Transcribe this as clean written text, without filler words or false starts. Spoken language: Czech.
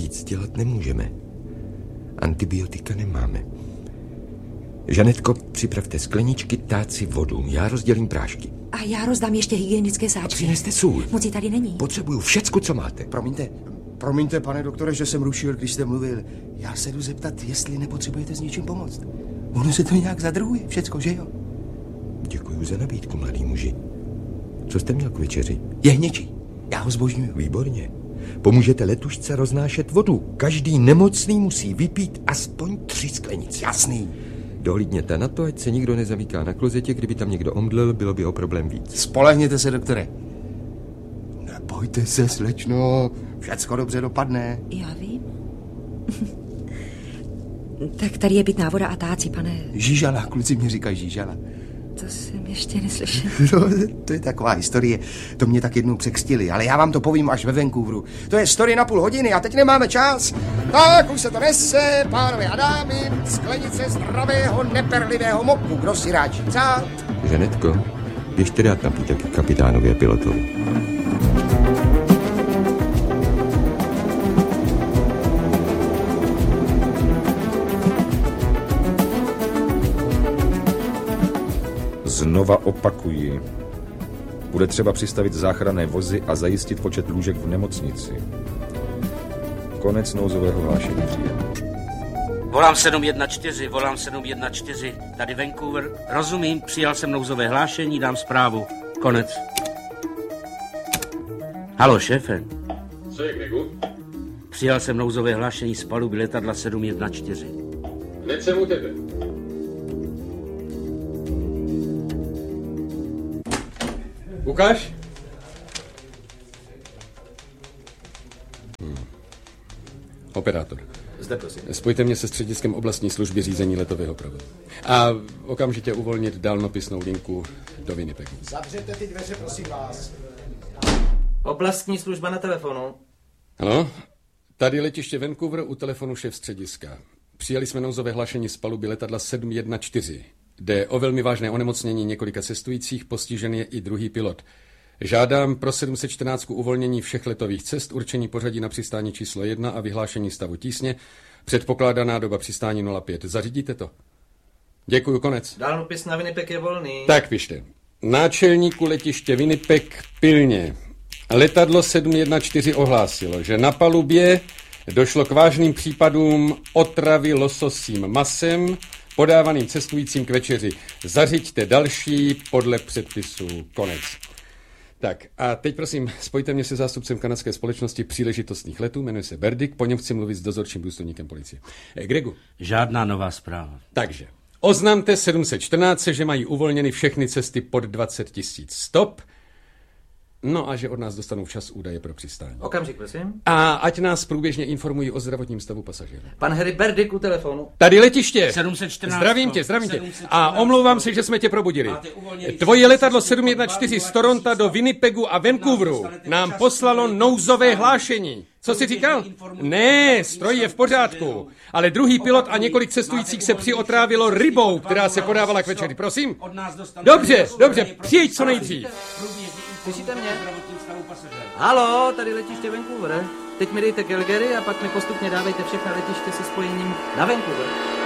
víc dělat nemůžeme. Antibiotika nemáme. Žanetko, připravte skleničky, táci, vodu. Já rozdělím prášky. A já rozdám ještě hygienické sáčky. A přineste sůl. Moc ji tady není. Potřebuju všecko, co máte. Promiňte, pane doktore, že jsem rušil, když jste mluvil. Já se jdu zeptat, jestli nepotřebujete s něčím pomoct. Ono se to nějak zadruhuje, všecko, že jo? Děkuju za nabídku, mladý muži. Co jste měl k večeři? Jehněčí. Já ho zbožňuju. Výborně. Pomůžete letušce roznášet vodu. Každý nemocný musí vypít aspoň 3 sklenice. Jasný. Dohlídněte na to, ať se nikdo nezamyká na klozetě, kdyby tam někdo omdlel, bylo by o problém víc. Spolehněte se, doktore. Nebojte se, slečno, všecko dobře dopadne. Já vím. Tak tady je pitná voda a táci, pane. Žížala, kluci mě říkají žížala. To jsem ještě neslyšel. No, to je taková historie, to mě tak jednou překřtili, ale já vám to povím až ve Vancouveru. To je story na půl hodiny a teď nemáme čas. Tak už se to nese, pánové a dámy, sklenice zdravého, neperlivého moku, kdo si ráčí přát. Žanetko, běžte dát napítek kapitánovi a pilotovi. Znova opakuji. Bude třeba přistavit záchranné vozy a zajistit počet lůžek v nemocnici. Konec nouzového hlášení příjemu. Volám 714, tady Vancouver. Rozumím, přijal jsem nouzové hlášení, dám zprávu. Konec. Haló, šéfe. Co je, Gregu? Přijal jsem nouzové hlášení z paluby letadla 714. Hned jsem u tebe. Ukáž? Operátor. Zde, prosím. Spojte mě se střediskem oblastní služby řízení letového provozu. A okamžitě uvolnit dálnopisnou linku do Winnipegu. Zavřete ty dveře, prosím vás. Oblastní služba na telefonu. Ano, tady letiště Vancouver, u telefonu šéf střediska. Přijali jsme nouzové hlášení z paluby letadla 714. Jde o velmi vážné onemocnění několika cestujících, postižen je i druhý pilot. Žádám pro 714 uvolnění všech letových cest, určení pořadí na přistání číslo 1 a vyhlášení stavu tísně. Předpokládaná doba přistání 05. Zařídíte to? Děkuju, konec. Dálnopis na Winnipeg je volný. Tak pište. Náčelníku letiště Winnipeg pilně. Letadlo 714 ohlásilo, že na palubě došlo k vážným případům otravy lososím masem podávaným cestujícím k večeři. Zařiďte další podle předpisu. Konec. Tak a teď prosím, spojte mě se zástupcem kanadské společnosti příležitostných letů, jmenuje se Berdik, po něm chci mluvit s dozorčím důstojníkem policie. Gregu. Žádná nová zpráva. Takže, oznamte 714, že mají uvolněny všechny cesty pod 20 000 stop, no a že od nás dostanou včas údaje pro přistání. Okamžik, prosím. A ať nás průběžně informují o zdravotním stavu pasažéra. Pan Harry Berdik u telefonu. Tady letiště. 714. Zdravím tě. A omlouvám se, že jsme tě probudili. Tvoje letadlo 714 z Toronto do Winnipegu a Vancouveru nám poslalo nouzové hlášení. Co jsi říkal? Ne, stroj je v pořádku. Ale druhý pilot a několik cestujících se přiotrávilo rybou, která se podávala k večeri. Prosím? Dobře, přijď co nejdřív. Slyšíte mě? Haló, tady letiště Vancouver. Teď mi dejte Calgary a pak mi postupně dávejte všechna letiště se spojením na Vancouver.